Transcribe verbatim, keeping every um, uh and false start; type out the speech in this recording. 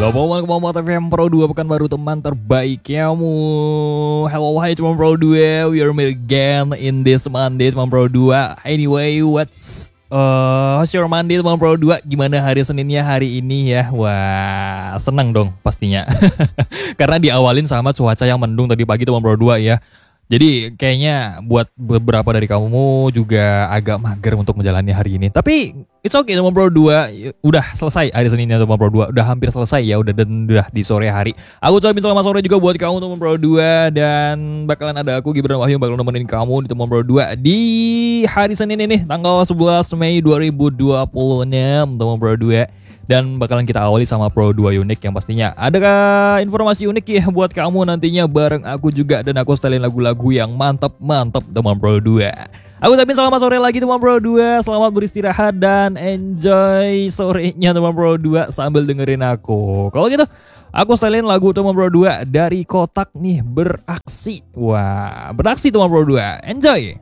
Lomba Kompas T V Pro dua Pekanbaru teman terbaik kamu. Hello, hi teman Pro dua, we are meet again in this Monday teman Pro dua. Anyway, what's uh, how's your Monday teman Pro dua? Gimana hari Seninnya hari ini ya? Wah, senang dong pastinya. Karena diawalin sama cuaca yang mendung tadi pagi teman Pro dua ya. Jadi kayaknya buat beberapa dari kamu juga agak mager untuk menjalani hari ini. Tapi it's okay teman Pro dua, udah selesai hari Seninnya teman Pro dua, udah hampir selesai ya, udah dan udah di sore hari. Aku ucapin selamat sore juga buat kamu teman Pro dua, dan bakalan ada aku Gibran Wahyu bakal nemenin kamu di teman Pro dua di hari Senin ini tanggal sebelas Mei dua ribu dua puluh enam teman Pro dua. Dan bakalan kita awali sama Pro dua unik yang pastinya adakah informasi unik ya buat kamu nantinya bareng aku juga, dan aku setelin lagu-lagu yang mantap-mantap teman Pro dua. Aku ucapin selamat sore lagi teman Pro dua, selamat beristirahat dan enjoy sorenya teman Pro dua sambil dengerin aku. Kalau gitu aku setelin lagu teman Pro dua dari Kotak nih, Beraksi. Wah, Beraksi teman Pro dua, enjoy.